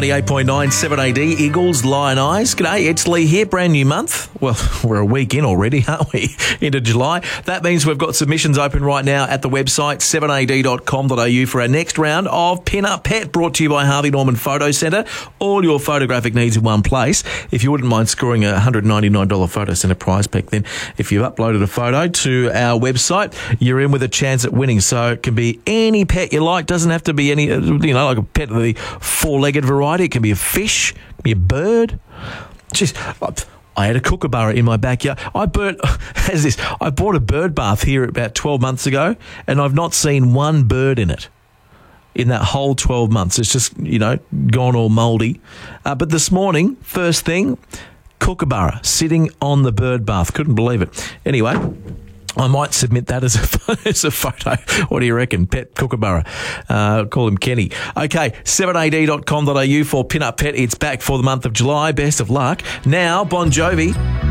98.9 7AD, Eagles, Lion Eyes. G'day, it's Lee here, brand new month. Well, we're a week in already, aren't we? Into July. That means we've got submissions open right now at the website 7ad.com.au for our next round of Pin Up Pet, brought to you by Harvey Norman Photo Centre. All your photographic needs in one place. If you wouldn't mind scoring a $199 Photo Centre prize pack, then if you've uploaded a photo to our website, you're in with a chance at winning. So it can be any pet you like. Doesn't have to be any, like a pet of the four-legged variety. It can be a fish, it can be a bird. Jeez, I had a kookaburra in my backyard. I bought a bird bath here about 12 months ago, and I've not seen one bird in it in that whole 12 months. It's just, gone all mouldy. But this morning, first thing, kookaburra sitting on the bird bath. Couldn't believe it. Anyway, I might submit that as a photo. What do you reckon? Pet kookaburra. Call him Kenny. Okay, 7ad.com.au for Pin Up Pet. It's back for the month of July. Best of luck. Now, Bon Jovi.